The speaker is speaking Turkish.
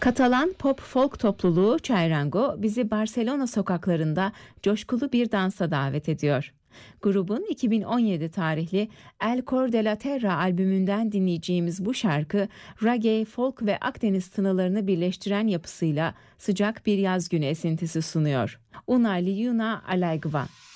Katalan pop folk topluluğu Chairango bizi Barcelona sokaklarında coşkulu bir dansa davet ediyor. Grubun 2017 tarihli El Cor de la Terra albümünden dinleyeceğimiz bu şarkı reggae, folk ve Akdeniz tınılarını birleştiren yapısıyla sıcak bir yaz günü esintisi sunuyor. Una liuna alaigva.